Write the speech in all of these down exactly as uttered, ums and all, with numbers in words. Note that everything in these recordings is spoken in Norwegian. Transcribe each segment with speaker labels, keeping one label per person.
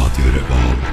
Speaker 1: Radio Revolt.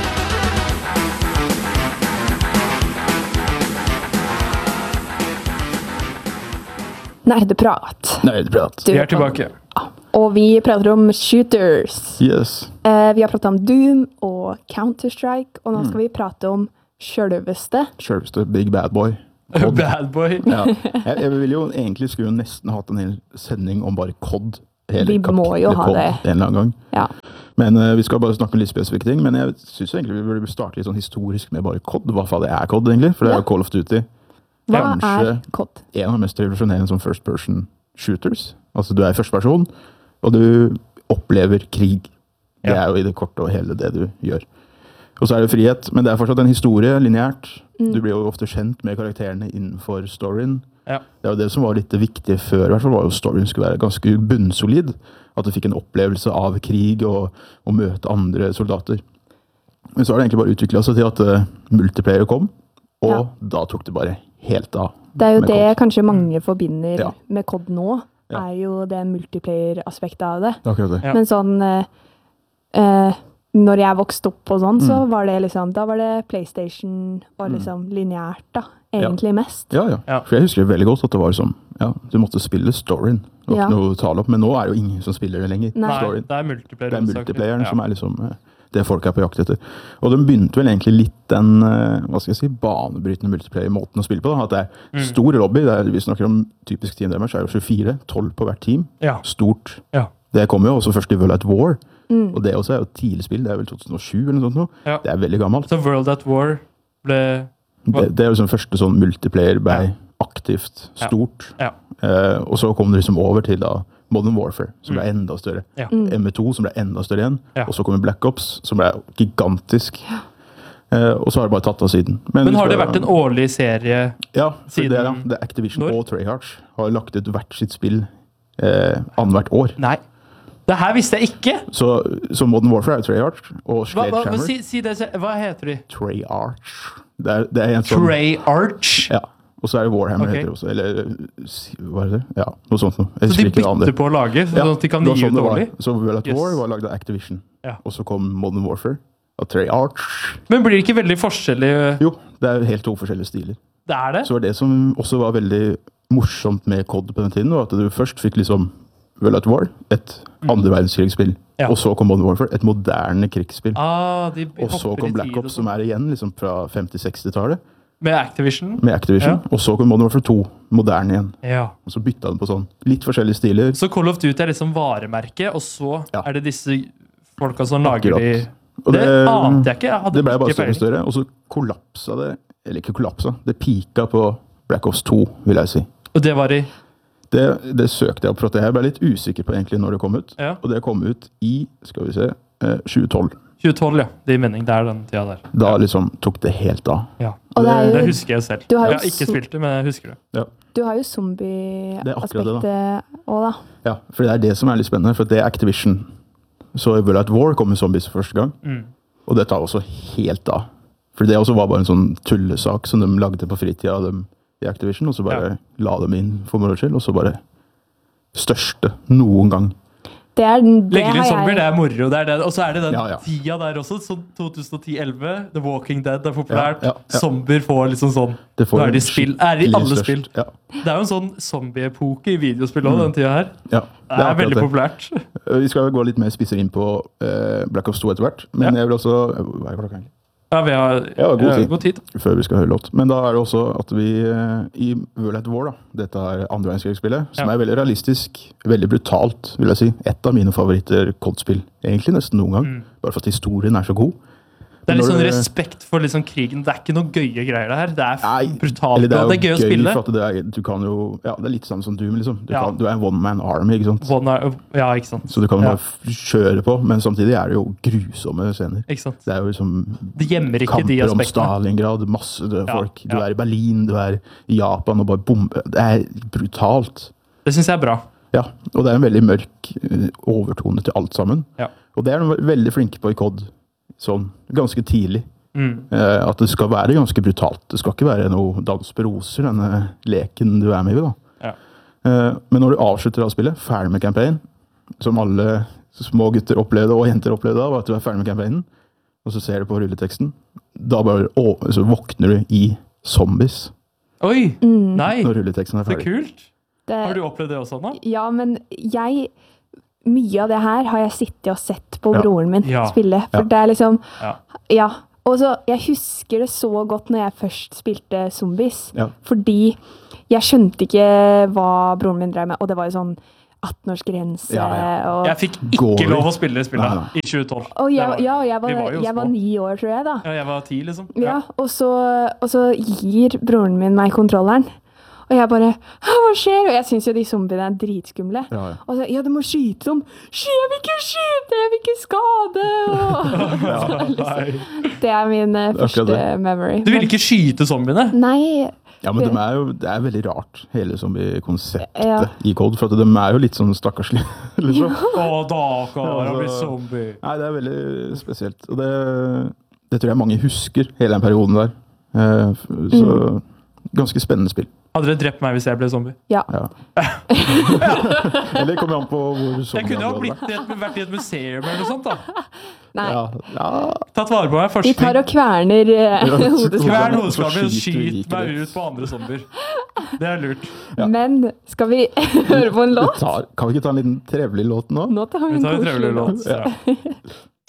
Speaker 2: Nerdeprat.
Speaker 3: Nerdeprat.
Speaker 2: Du
Speaker 4: Vi er
Speaker 2: vet hva-
Speaker 4: tilbake.
Speaker 2: Og vi prater om shooters.
Speaker 3: Yes.
Speaker 2: Eh, vi har pratet om Doom og Counter-Strike, og nå skal vi prate om selveste.
Speaker 3: Selveste Big Bad Boy.
Speaker 4: Bad boy.
Speaker 3: Ja. Jeg, jeg vil jo egentlig skulle jo nesten hatt en hel sending om bare C O D. Hele
Speaker 2: Vi må jo
Speaker 3: kapitlet
Speaker 2: ha
Speaker 3: C O D
Speaker 2: det.
Speaker 3: En eller annen gang.
Speaker 2: Ja.
Speaker 3: Men uh, vi skal bare snakke om litt spesifikke ting. Men jeg synes egentlig vi burde starte litt sånn historisk med bare C O D. Hva faen det er C O D egentlig? For det er
Speaker 2: Ja.
Speaker 3: jo Call of Duty.
Speaker 2: Hva
Speaker 3: Kanskje
Speaker 2: er C O D?
Speaker 3: En av de mest revolusjonerende som first person shooters. Altså du er i første person, og du opplever krig. Det
Speaker 4: Ja.
Speaker 3: er jo i det korte og hele det du gjør. Og så er det frihet, men det er fortsatt en historie, lineært.
Speaker 2: Mm.
Speaker 3: Du blir jo ofte kjent med karakterene innenfor storyen.
Speaker 4: Ja.
Speaker 3: Det er jo det som var litt det viktige før, i hvert fall var jo storyen skulle være ganske bunnsolid. At du fikk en opplevelse av krig og, og møte andre soldater. Men så har det egentlig bare utviklet seg til at uh, multiplayer kom, og
Speaker 2: Ja.
Speaker 3: da tok det bare helt av.
Speaker 2: Det er jo
Speaker 3: med
Speaker 2: det
Speaker 3: C O D.
Speaker 2: kanskje mange forbinder
Speaker 3: Ja.
Speaker 2: med C O D nå,
Speaker 3: Ja.
Speaker 2: er jo det multiplayer-aspektet av det.
Speaker 3: Det er akkurat det.
Speaker 4: Ja.
Speaker 2: Men sånn, eh, eh, når jeg vokste opp og sånn, så
Speaker 3: Mm.
Speaker 2: var det liksom, da var det PlayStation og liksom lineært da, egentlig mest.
Speaker 3: Ja, ja,
Speaker 4: Ja.
Speaker 3: For jeg husker veldig godt at det var sånn, ja, du måtte spille storyen. Det var
Speaker 2: Ja.
Speaker 3: ikke noe å tale opp, men nå er det jo ingen som spiller det lenger.
Speaker 2: Nei.
Speaker 4: Nei,
Speaker 3: Storyen.
Speaker 4: det er multiplayer.
Speaker 3: Det er
Speaker 4: hovedsakelig.
Speaker 3: multiplayeren
Speaker 4: Ja.
Speaker 3: som er liksom eh, det folk er på jakt etter. Og de begynte vel egentlig litt den, eh, hva skal jeg si, banebrytende multiplayer-måten å spille på. Da. At det er
Speaker 4: Mm.
Speaker 3: stor lobby, det er, vi snakker om typisk team damage, er jo tjuefire, tolv på hvert team.
Speaker 4: Ja.
Speaker 3: Stort.
Speaker 4: Ja.
Speaker 3: Det kom jo også først i World at War,
Speaker 2: Mm.
Speaker 3: og det også er jo et tidlig spill, det er vel to tusen og sju eller noe sånt nå.
Speaker 4: Ja.
Speaker 3: Det er veldig gammelt.
Speaker 4: Så World at War ble
Speaker 3: Det, det er jo liksom første sånn multiplayer ble
Speaker 4: Ja.
Speaker 3: aktivt,
Speaker 4: Ja.
Speaker 3: stort.
Speaker 4: Ja.
Speaker 3: Eh, og så kom det liksom over til da Modern Warfare, som ble
Speaker 4: Mm.
Speaker 3: enda større.
Speaker 4: Ja.
Speaker 2: Mm.
Speaker 3: M to, som ble enda større igjen.
Speaker 4: Ja.
Speaker 3: Og så kommer Black Ops, som ble gigantisk. Eh, og så har det bare tatt av siden.
Speaker 4: Men
Speaker 3: vi
Speaker 4: har det
Speaker 3: skal-
Speaker 4: vært en årlig serie?
Speaker 3: Ja, for
Speaker 4: siden
Speaker 3: det, er, da, det er Activision
Speaker 4: når?
Speaker 3: og Treyarch har lagt ut hvert sitt spill eh, annethvert år.
Speaker 4: Nei. Det her visste jeg ikke!
Speaker 3: Så, så Modern Warfare er Treyarch, og
Speaker 4: Hva, hva, hva,
Speaker 3: Sledgehammer.
Speaker 4: si, si det, selv. Hva heter de?
Speaker 3: Treyarch. Det er, det er en sånn
Speaker 4: Treyarch?
Speaker 3: Ja. Og så er det Warhammer
Speaker 4: Ok.
Speaker 3: heter det også. Eller eh, si- hva er det? Ja, noe sånt noe. Jeg
Speaker 4: Så de
Speaker 3: husker ikke hva det
Speaker 4: bytter på å lage, sånn
Speaker 3: Ja,
Speaker 4: at de kan
Speaker 3: det var
Speaker 4: gi
Speaker 3: sånn
Speaker 4: ut
Speaker 3: det var.
Speaker 4: årlig?
Speaker 3: Så World at
Speaker 4: Yes.
Speaker 3: War var lagd av Activision.
Speaker 4: Ja.
Speaker 3: Og så kom Modern Warfare av Treyarch.
Speaker 4: Men blir det ikke veldig forskjellig?
Speaker 3: Jo, det er helt to forskjellige stiler.
Speaker 4: Det er det?
Speaker 3: Så var det som også var veldig morsomt med C O D på den tiden, var at du først fikk liksom World at War, et andre verdenskrigsspill.
Speaker 4: Mm. Ja.
Speaker 3: Og så kom Modern Warfare, et moderne krigsspill.
Speaker 4: Ah, de
Speaker 3: Og så
Speaker 4: hopper
Speaker 3: kom
Speaker 4: i
Speaker 3: Black
Speaker 4: tid og
Speaker 3: Ops, som
Speaker 4: sånn.
Speaker 3: er igjen liksom fra femti-seksti-tallet,
Speaker 4: Med Activision?
Speaker 3: med Activision.
Speaker 4: Ja.
Speaker 3: Og så kom Modern Warfare to, moderne igjen.
Speaker 4: Ja.
Speaker 3: Og så bytta den på sånn litt forskjellige stiler.
Speaker 4: Så Call of Duty er liksom varemerket, og så
Speaker 3: Ja.
Speaker 4: er det disse folka som lager
Speaker 3: Akkurat.
Speaker 4: de
Speaker 3: Og
Speaker 4: Det ante jeg ikke. Jeg hadde
Speaker 3: det ble bare
Speaker 4: ikke
Speaker 3: større og
Speaker 4: peiling.
Speaker 3: større, og så kollapsa det, eller ikke kollapsa, det pika på Black Ops to, vil jeg si.
Speaker 4: Og det var i
Speaker 3: Det, det søkte jeg opp for at jeg ble litt usikker på egentlig når det kom ut.
Speaker 4: Ja.
Speaker 3: Og det kom ut i, skal vi se, eh, tjue tolv.
Speaker 4: tjue tolv, ja. Det gir mening. Det er den tida der.
Speaker 3: Da liksom tok det helt av.
Speaker 4: Ja.
Speaker 2: Og det er
Speaker 4: Det
Speaker 2: jo,
Speaker 4: husker jeg selv.
Speaker 2: Du har jo
Speaker 4: Jeg har ikke
Speaker 2: så-
Speaker 4: spilt det, men jeg husker det.
Speaker 2: du har jo
Speaker 3: Det er akkurat det,
Speaker 2: zombie-aspektet også da.
Speaker 3: Ja, for det er det som er litt spennende, for det er Activision. Så i World at War kom jo zombies for første gang,
Speaker 4: Mm.
Speaker 3: og det tar også helt av. For det også var bare en sånn tullesak som de lagde på fritida dem i Activision, og så bare la dem inn for moro skyld, og så bare største noen gang.
Speaker 2: Det er, det
Speaker 4: Legger inn
Speaker 2: har
Speaker 4: zombier, det
Speaker 2: jeg,
Speaker 4: er moro. Det er det. Og så er det den
Speaker 3: Ja, ja.
Speaker 4: tida der også, sånn to tusen ti til elleve. The Walking Dead er populært.
Speaker 3: Ja, ja, ja.
Speaker 4: Zombier får liksom sånn
Speaker 3: Det får
Speaker 4: Nå er de
Speaker 3: en
Speaker 4: spill- er de
Speaker 3: skikkelig
Speaker 4: alle
Speaker 3: størst-
Speaker 4: spill?
Speaker 3: Ja.
Speaker 4: Det er jo en sånn zombie-epoke i videospill òg, den tida her.
Speaker 3: ja.
Speaker 4: Det er,
Speaker 3: akkurat
Speaker 4: veldig
Speaker 3: det.
Speaker 4: populært.
Speaker 3: Eh, Vi skal gå litt mer spisser inn på eh, Black Ops to etter hvert, men
Speaker 4: Ja.
Speaker 3: jeg vil også Hva er klokka egentlig?
Speaker 4: Ja, vi har
Speaker 3: Ja, god
Speaker 4: ja,
Speaker 3: tid.
Speaker 4: god tid.
Speaker 3: Før vi skal høre låt. Men da er det også at vi eh, i World at War, da, dette er andre verdenskrigsspillet, som
Speaker 4: Ja.
Speaker 3: er veldig realistisk, veldig brutalt, vil jeg si. Et av mine favoritter C O D-spill, egentlig nesten noen gang.
Speaker 4: Mm.
Speaker 3: Bare for at historien er så god.
Speaker 4: Det er litt
Speaker 3: Når
Speaker 4: sånn
Speaker 3: det-
Speaker 4: respekt for liksom krigen. Det er ikke noe gøye greier, det her. Det er
Speaker 3: Nei,
Speaker 4: brutalt.
Speaker 3: Eller det er
Speaker 4: og
Speaker 3: jo
Speaker 4: det er gøy å spille.
Speaker 3: for at det er, du kan jo, ja, det er litt samme som Doom, liksom. Du,
Speaker 4: Ja.
Speaker 3: kan, du er en one man army, ikke sant?
Speaker 4: One are, ja, ikke sant.
Speaker 3: Så du kan
Speaker 4: Ja.
Speaker 3: bare f- kjøre på, men samtidig er det jo grusomme scener.
Speaker 4: Ikke sant?
Speaker 3: Det er jo liksom
Speaker 4: Det gjemmer ikke de
Speaker 3: kamper om
Speaker 4: aspektene.
Speaker 3: Stalingrad, masse døde
Speaker 4: Ja,
Speaker 3: folk. Du
Speaker 4: ja.
Speaker 3: er i Berlin, du er i Japan og bare bombe. Det er brutalt.
Speaker 4: Det syns jeg er bra.
Speaker 3: Ja, og det er en veldig mørk eh, overtone til alt sammen.
Speaker 4: Ja.
Speaker 3: Og det er de veldig flinke på i C O D, sånn ganske tidlig.
Speaker 4: Mm.
Speaker 3: Eh, at det skal være ganske brutalt. Det skal ikke være noe dans på roser, denne leken du er med i. da.
Speaker 4: Ja.
Speaker 3: Eh, men når du avslutter av spillet, ferdig med campaign, som alle små gutter opplevde, og jenter opplevde da, var at du er ferdig med campaignen, og så ser du på rulleteksten. Da bare å, så våkner du i zombies
Speaker 4: Oi,
Speaker 2: Mm.
Speaker 4: nei,
Speaker 3: når rulleteksten er
Speaker 4: så
Speaker 3: ferdig.
Speaker 4: kult.
Speaker 2: Det,
Speaker 4: Har du opplevd det også, Anna?
Speaker 2: ja, men jeg Mye av det her har jeg sittet og sett på
Speaker 3: Ja.
Speaker 2: broren min
Speaker 4: Ja.
Speaker 2: spille. For
Speaker 3: Ja.
Speaker 2: det er liksom
Speaker 4: Ja.
Speaker 2: Ja. Og så, jeg husker det så godt når jeg først spilte zombies.
Speaker 3: Ja.
Speaker 2: Fordi jeg skjønte ikke hva broren min drev med. Og det var jo sånn atten-årsgrense.
Speaker 3: Ja, ja.
Speaker 2: Og,
Speaker 4: Jeg fikk
Speaker 3: Går
Speaker 4: ikke
Speaker 3: vi?
Speaker 4: lov å spille det spillet
Speaker 3: Nei, nei.
Speaker 4: i tjue tolv.
Speaker 2: og
Speaker 4: Det
Speaker 2: jeg,
Speaker 4: var-
Speaker 2: ja, og jeg var,
Speaker 4: vi var jo
Speaker 2: jeg var
Speaker 4: små.
Speaker 2: ni år, tror jeg, da.
Speaker 4: Ja, jeg var ti, liksom.
Speaker 2: Ja, og så, og så gir broren min meg kontrolleren. Og jeg bare «Hæ, hva skjer? Og jeg syns jo de zombiene er dritskumle.
Speaker 3: Ja, ja.
Speaker 2: Og så, ja, du må skyte dem. «Sky, Jeg vil ikke skyte, jeg vil ikke skade. Og,
Speaker 4: Nei.
Speaker 2: det er min eh,
Speaker 3: Det er akkurat
Speaker 2: første memory.
Speaker 4: Du ville ikke skyte zombiene?
Speaker 2: Men, nei,
Speaker 3: Ja, men de er jo, det er veldig rart, hele zombie-konseptet
Speaker 2: Ja.
Speaker 3: i Code, for at de er jo litt sånn stakkarslige, liksom.
Speaker 4: Å, da kan
Speaker 3: Ja,
Speaker 4: han bli
Speaker 3: altså-
Speaker 4: zombie.
Speaker 3: Nei, det er veldig spesielt. Og det, det tror jeg mange husker, hele den perioden der. Eh, f- Så ganske spennende spill.
Speaker 4: Hadde dere drept meg hvis jeg ble zombie?
Speaker 2: ja.
Speaker 3: Ja. Eller kommer an på hvor
Speaker 4: Jeg
Speaker 3: zombie
Speaker 4: kunne jo
Speaker 3: han ble.
Speaker 4: blitt i et, vært i et museum eller noe sånt, da.
Speaker 2: Nei.
Speaker 3: Ja, ja.
Speaker 4: Tatt vare på meg.
Speaker 2: De tar
Speaker 4: Forskning.
Speaker 2: og kverner eh,
Speaker 3: Ja,
Speaker 2: hodeskallen.
Speaker 4: Kvern
Speaker 3: Så
Speaker 4: hodeskallen min og
Speaker 3: skyter vi
Speaker 4: skyt
Speaker 3: ikke
Speaker 4: meg
Speaker 3: det.
Speaker 4: ut på andre zombier. Det er lurt.
Speaker 3: Ja.
Speaker 2: Men skal vi høre på en
Speaker 3: Vi
Speaker 2: låt?
Speaker 3: tar, kan vi ikke ta en liten trevelig låt nå?
Speaker 2: Nå tar vi
Speaker 4: Vi
Speaker 2: en
Speaker 4: tar en
Speaker 2: koselig
Speaker 4: trevelig
Speaker 2: låt.
Speaker 4: låt. Ja.